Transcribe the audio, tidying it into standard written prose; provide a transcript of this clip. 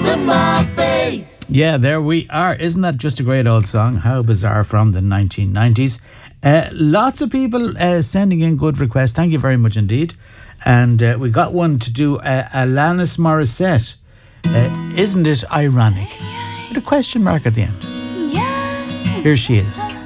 in my face. Yeah, there we are. Isn't that just a great old song? How Bizarre from the 1990s. Lots of people sending in good requests. Thank you very much indeed. And we got one to do Alanis Morissette. Isn't it ironic? With a question mark at the end. Here she is.